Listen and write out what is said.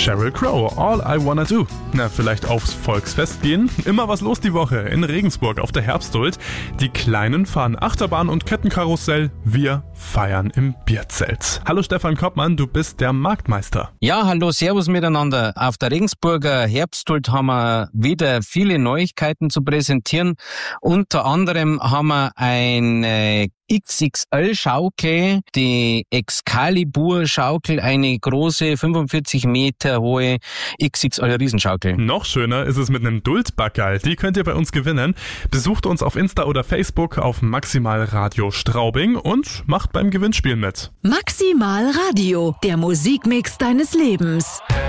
Sheryl Crow, All I Wanna Do. Na, vielleicht aufs Volksfest gehen? Immer was los die Woche in Regensburg auf der Herbstduld. Die Kleinen fahren Achterbahn und Kettenkarussell. Wir feiern im Bierzelt. Hallo Stefan Koppmann, du bist der Marktmeister. Ja, hallo, servus miteinander. Auf der Regensburger Herbstduld haben wir wieder viele Neuigkeiten zu präsentieren. Unter anderem haben wir eine XXL-Schaukel, die Excalibur-Schaukel, eine große 45 Meter hohe XXL-Riesenschaukel. Noch schöner ist es mit einem Duldbackerl. Die könnt ihr bei uns gewinnen. Besucht uns auf Insta oder Facebook auf Maximal Radio Straubing und macht beim Gewinnspiel mit. Maximal Radio, der Musikmix deines Lebens.